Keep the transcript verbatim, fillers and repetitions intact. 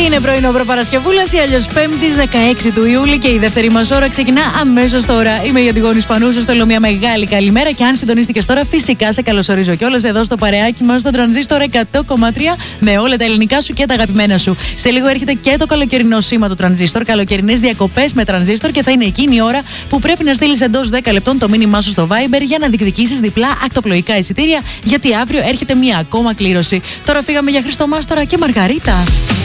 Είναι πρωινό προπαρασκευούλας ή αλλιώς Πέμπτης δεκαέξι του Ιούλη και η δεύτερη μας ώρα ξεκινά αμέσως τώρα. Είμαι η Αντιγόνη Σπανού, σας θέλω μια μεγάλη καλημέρα και αν συντονίστηκες τώρα, φυσικά σε καλωσορίζω κιόλας εδώ στο παρεάκι μας στο Τρανζίστορ εκατό κόμμα τρία με όλα τα ελληνικά σου και τα αγαπημένα σου. Σε λίγο έρχεται και το καλοκαιρινό σήμα του Τρανζίστορ, καλοκαιρινές διακοπές με Τρανζίστορ και θα είναι εκείνη η ώρα που πρέπει να στείλεις εντός δέκα λεπτών το μήνυμά σου στο Viber για να διεκδικήσεις διπλά ακτοπλοϊκά εισιτήρια, γιατί αύριο έρχεται μια ακόμα κλήρωση. Τώρα φύγαμε για Χριστό Μάστορα και Μαργαρίτα.